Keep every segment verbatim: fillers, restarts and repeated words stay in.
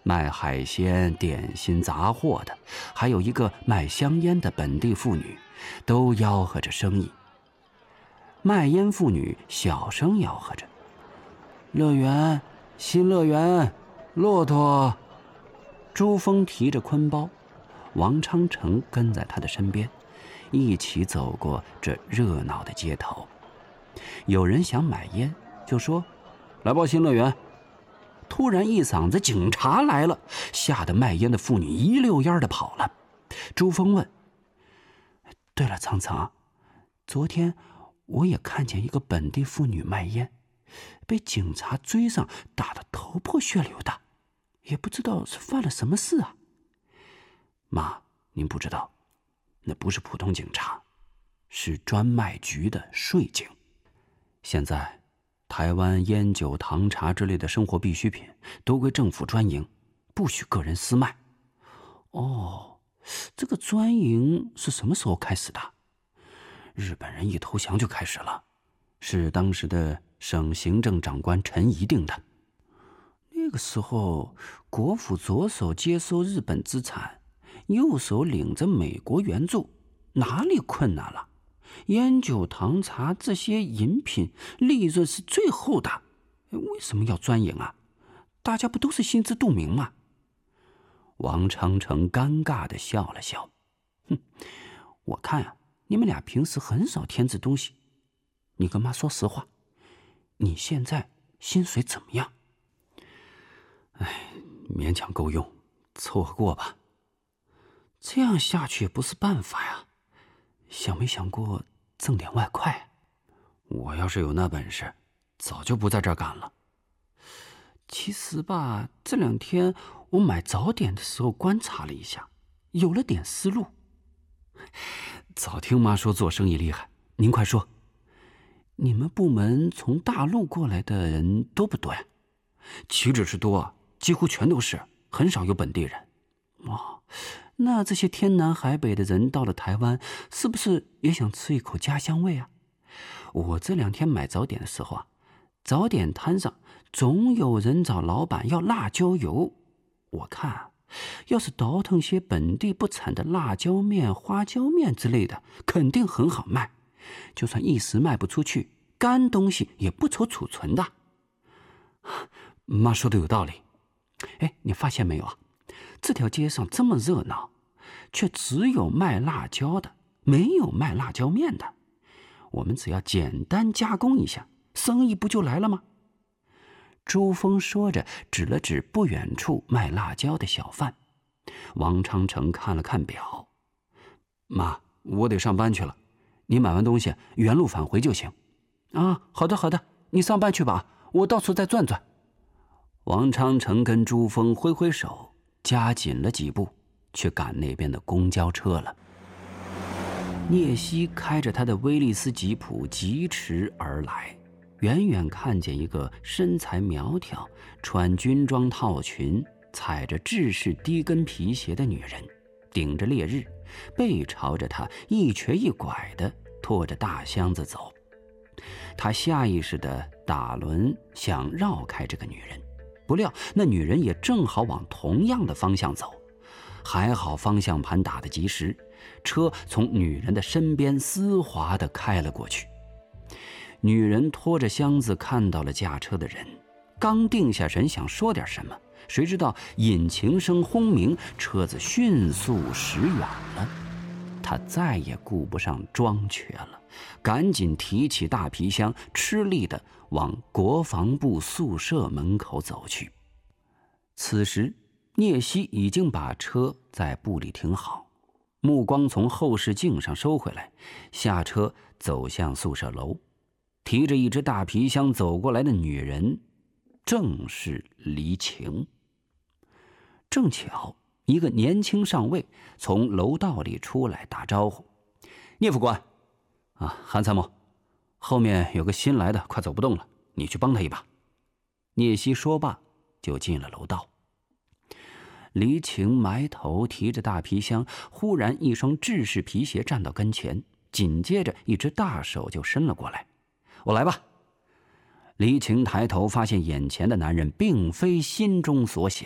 卖海鲜、点心、杂货的，还有一个卖香烟的本地妇女，都吆喝着生意。卖烟妇女小声吆喝着：“乐园，新乐园，骆驼。”朱峰提着坤包，王昌成跟在他的身边，一起走过这热闹的街头。有人想买烟，就说：“来包新乐园。”突然一嗓子警察来了，吓得卖烟的妇女一溜烟的跑了。朱峰问：“对了，苍苍，昨天我也看见一个本地妇女卖烟，被警察追上，打得头破血流的，也不知道是犯了什么事啊。”妈，您不知道，那不是普通警察，是专卖局的税警。现在台湾烟酒糖茶之类的生活必需品都归政府专营，不许个人私卖。哦，这个专营是什么时候开始的？日本人一投降就开始了，是当时的省行政长官陈仪定的。那个时候国府左手接收日本资产，右手领着美国援助，哪里困难了？烟酒糖茶这些饮品利润是最厚的，为什么要专营啊？大家不都是心知肚明吗？王昌成尴尬地笑了笑，哼，我看啊，你们俩平时很少添置东西。你跟妈说实话，你现在薪水怎么样？哎，勉强够用，凑合过吧。这样下去也不是办法呀，想没想过挣点外快？我要是有那本事，早就不在这儿干了。其实吧，这两天我买早点的时候观察了一下，有了点思路。早听妈说做生意厉害，您快说。你们部门从大陆过来的人多不多呀？岂止是多，几乎全都是，很少有本地人。哦，那这些天南海北的人到了台湾，是不是也想吃一口家乡味啊？我这两天买早点的时候啊，早点摊上总有人找老板要辣椒油。我看要是倒腾些本地不产的辣椒面、花椒面之类的，肯定很好卖。就算一时卖不出去，干东西也不愁储存的。妈说的有道理。哎，你发现没有啊？这条街上这么热闹，却只有卖辣椒的，没有卖辣椒面的。我们只要简单加工一下，生意不就来了吗？朱峰说着，指了指不远处卖辣椒的小贩。王昌成看了看表，妈，我得上班去了，你买完东西原路返回就行。啊，好的好的，你上班去吧，我到处再转转。王昌成跟朱峰挥挥手，加紧了几步，去赶那边的公交车了。聂西开着他的威利斯吉普疾驰而来，远远看见一个身材苗条、穿军装套裙、踩着制式低跟皮鞋的女人，顶着烈日，背朝着他，一瘸一拐地拖着大箱子走。他下意识地打轮想绕开这个女人，不料那女人也正好往同样的方向走，还好方向盘打得及时，车从女人的身边丝滑地开了过去。女人拖着箱子看到了驾车的人，刚定下神想说点什么，谁知道引擎声轰鸣，车子迅速驶远了。他再也顾不上装瘸了，赶紧提起大皮箱，吃力地往国防部宿舍门口走去。此时聂西已经把车在部里停好，目光从后视镜上收回来，下车走向宿舍楼。提着一只大皮箱走过来的女人正是黎晴。正巧一个年轻上尉从楼道里出来打招呼：“聂副官，啊，韩参谋，后面有个新来的快走不动了，你去帮他一把。”聂西说罢就进了楼道。黎晴埋头提着大皮箱，忽然一双制式皮鞋站到跟前，紧接着一只大手就伸了过来：“我来吧。”黎晴抬头发现眼前的男人并非心中所想，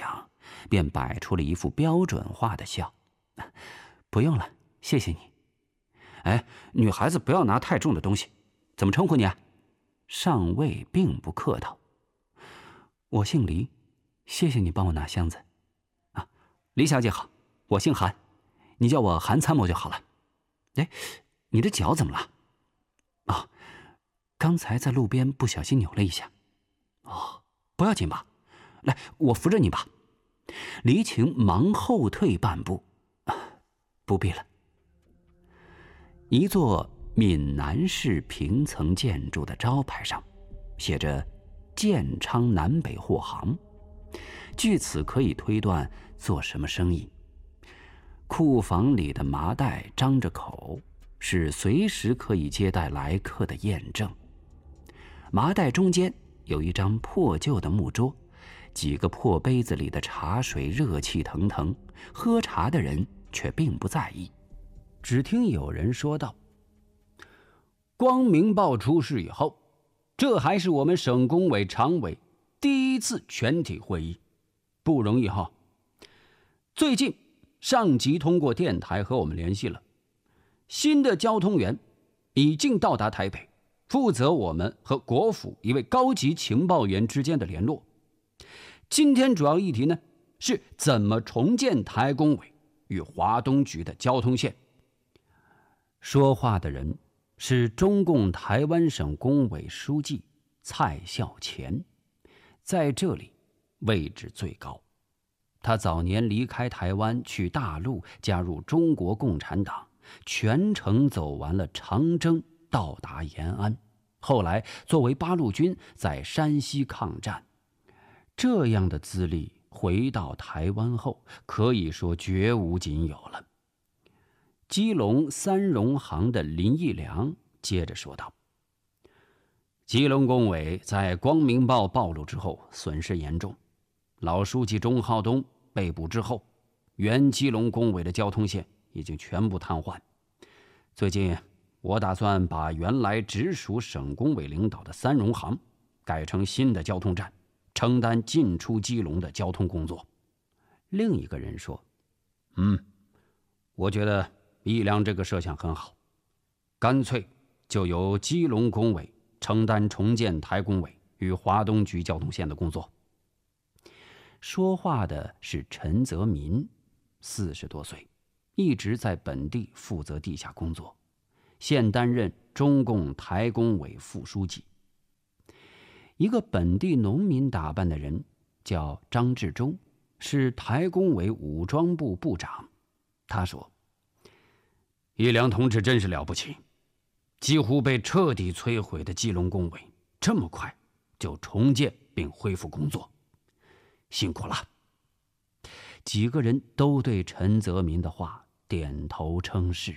便摆出了一副标准化的笑。不用了，谢谢你。哎，女孩子不要拿太重的东西。怎么称呼你啊？上尉并不客套。我姓黎，谢谢你帮我拿箱子。啊，黎小姐好，我姓韩，你叫我韩参谋就好了。哎，你的脚怎么了？啊，刚才在路边不小心扭了一下。哦，不要紧吧？来，我扶着你吧。黎晴忙后退半步。啊，不必了。一座闽南式平层建筑的招牌上写着建昌南北货行，据此可以推断做什么生意。库房里的麻袋张着口，是随时可以接待来客的验证。麻袋中间有一张破旧的木桌，几个破杯子里的茶水热气腾腾，喝茶的人却并不在意。只听有人说道：光明报出事以后，这还是我们省工委常委第一次全体会议，不容易哈。最近上级通过电台和我们联系了，新的交通员已经到达台北，负责我们和国府一位高级情报员之间的联络。今天主要议题呢，是怎么重建台工委与华东局的交通线。说话的人是中共台湾省工委书记蔡孝乾，在这里位置最高。他早年离开台湾去大陆，加入中国共产党，全程走完了长征，到达延安。后来作为八路军在山西抗战，这样的资历回到台湾后，可以说绝无仅有了。基隆三荣行的林义良接着说道：基隆工委在光明报暴露之后损失严重，老书记钟浩东被捕之后，原基隆工委的交通线已经全部瘫痪。最近我打算把原来直属省工委领导的三荣行改成新的交通站，承担进出基隆的交通工作。另一个人说：嗯，我觉得义良这个设想很好，干脆就由基隆工委承担重建台工委与华东局交通线的工作。说话的是陈泽民，四十多岁，一直在本地负责地下工作，现担任中共台工委副书记。一个本地农民打扮的人叫张志忠，是台工委武装部部长。他说：义良同志真是了不起，几乎被彻底摧毁的基隆工委这么快就重建并恢复工作，辛苦了。几个人都对陈泽民的话点头称是。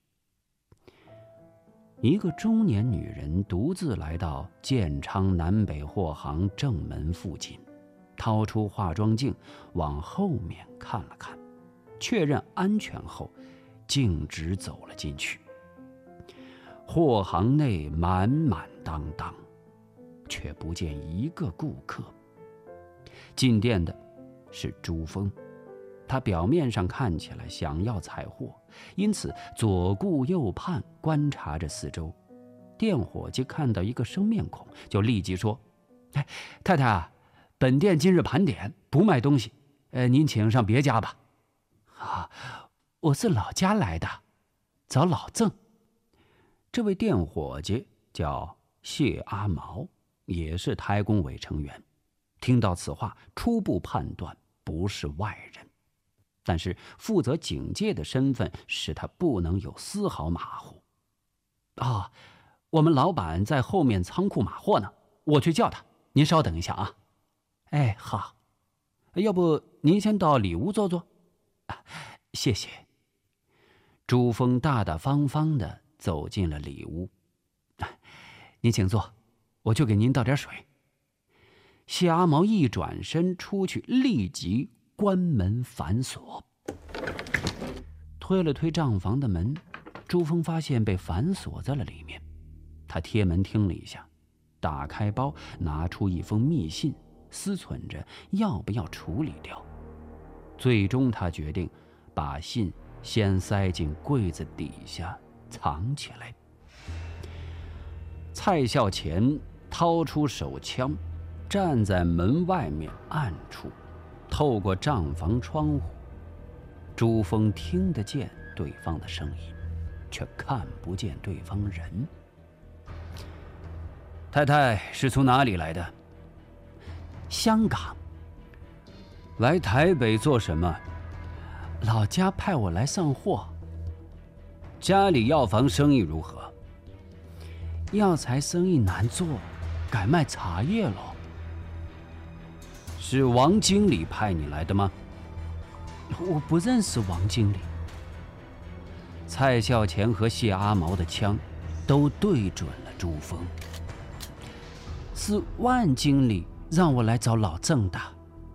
一个中年女人独自来到建昌南北货行正门附近，掏出化妆镜往后面看了看，确认安全后径直走了进去。货行内满满当当，却不见一个顾客。进店的是朱峰，他表面上看起来想要采货，因此左顾右盼，观察着四周。店伙计看到一个生面孔，就立即说：哎，太太，本店今日盘点，不卖东西，呃，您请上别家吧。啊，我是老家来的，找老郑。这位店伙计叫谢阿毛，也是台工委成员。听到此话，初步判断不是外人，但是负责警戒的身份使他不能有丝毫马虎。哦，我们老板在后面仓库码货呢，我去叫他，您稍等一下啊。哎，好，要不您先到里屋坐坐？啊，谢谢。朱峰大大方方地走进了里屋。您请坐，我去给您倒点水。谢阿毛一转身出去，立即关门反锁。推了推账房的门，朱峰发现被反锁在了里面。他贴门听了一下，打开包，拿出一封密信，思忖着要不要处理掉。 最终他决定把信先塞进柜子底下藏起来。蔡孝乾掏出手枪，站在门外面暗处，透过账房窗户，朱峰听得见对方的声音，却看不见对方人。太太是从哪里来的？香港。来台北做什么？老家派我来上货。家里药房生意如何？药材生意难做，改卖茶叶了。是王经理派你来的吗？我不认识王经理。蔡孝乾和谢阿毛的枪都对准了朱峰。是万经理让我来找老郑的。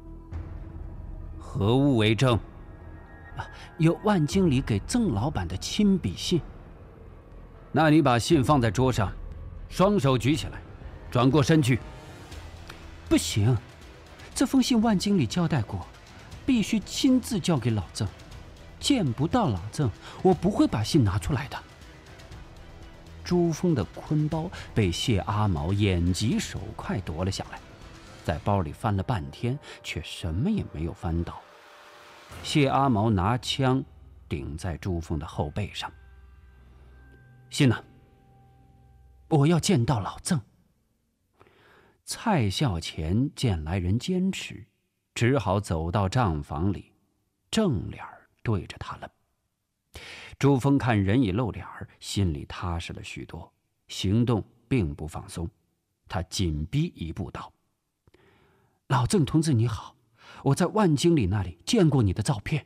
何物为证？有万经理给郑老板的亲笔信。那你把信放在桌上，双手举起来，转过身去。不行，这封信万经理交代过，必须亲自交给老郑。见不到老郑，我不会把信拿出来的。朱峰的坤包被谢阿毛眼疾手快夺了下来，在包里翻了半天，却什么也没有翻到。谢阿毛拿枪顶在朱峰的后背上。信呢？我要见到老郑。蔡孝乾见来人坚持，只好走到账房里，正脸对着他了。朱峰看人已露脸，心里踏实了许多，行动并不放松。他紧逼一步道：老郑同志你好，我在万经理那里见过你的照片。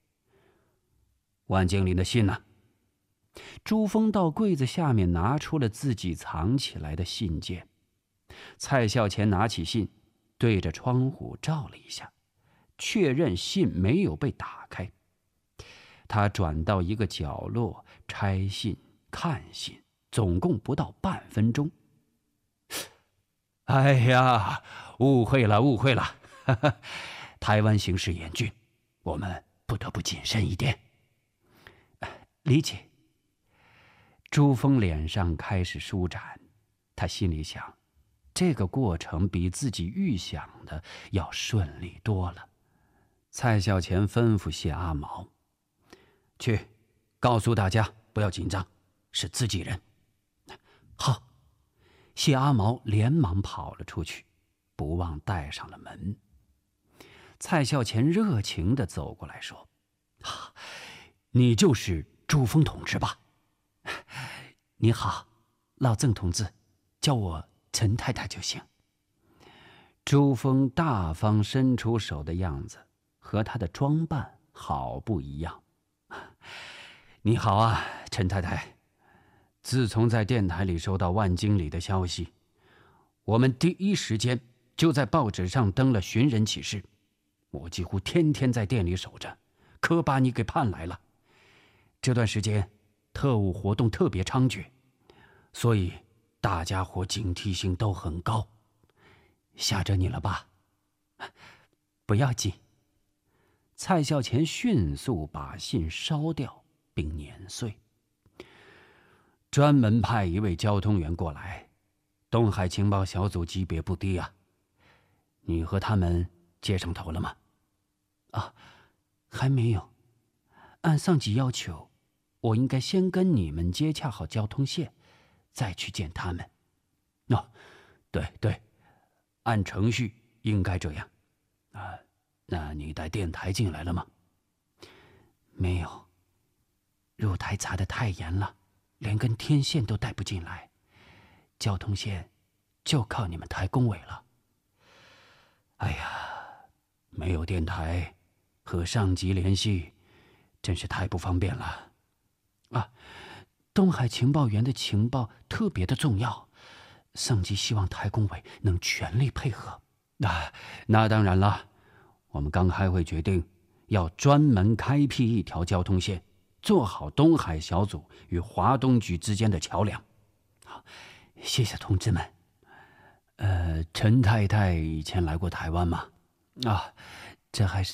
万经理的信呢？朱峰到柜子下面拿出了自己藏起来的信件。蔡孝乾拿起信，对着窗户照了一下，确认信没有被打开。他转到一个角落，拆信看信，总共不到半分钟。哎呀，误会了误会了，哈哈，台湾形势严峻，我们不得不谨慎一点。理解。朱峰脸上开始舒展，他心里想，这个过程比自己预想的要顺利多了。蔡孝乾吩咐谢阿毛，去告诉大家不要紧张，是自己人。好。谢阿毛连忙跑了出去，不忘带上了门。蔡孝乾热情地走过来说：啊，你就是朱峰同志吧？你好，老郑同志，叫我陈太太就行。朱峰大方伸出手的样子和他的装扮好不一样。你好啊，陈太太。自从在电台里收到万经理的消息，我们第一时间就在报纸上登了寻人启事。我几乎天天在店里守着，可把你给盼来了。这段时间特务活动特别猖獗，所以大家伙警惕性都很高。吓着你了吧？不要紧。蔡孝乾迅速把信烧掉并碾碎。专门派一位交通员过来，东海情报小组级别不低啊。你和他们接上头了吗？啊，还没有。按上级要求，我应该先跟你们接洽好交通线，再去见他们。哦，对对，按程序应该这样。啊，那你带电台进来了吗？没有，入台查得太严了。连根天线都带不进来，交通线就靠你们台工委了。哎呀，没有电台和上级联系，真是太不方便了。啊，东海情报员的情报特别的重要，上级希望台工委能全力配合。啊，那当然了，我们刚开会决定，要专门开辟一条交通线。做好东海小组与华东局之间的桥梁。好，谢谢同志们。呃，陈太太以前来过台湾吗？啊，这还是